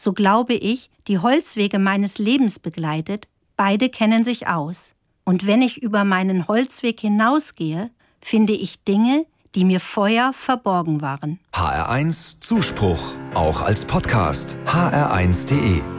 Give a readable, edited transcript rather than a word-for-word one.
so glaube ich, die Holzwege meines Lebens begleitet, beide kennen sich aus. Und wenn ich über meinen Holzweg hinausgehe, finde ich Dinge, die mir vorher verborgen waren. HR1 Zuspruch, auch als Podcast. hr1.de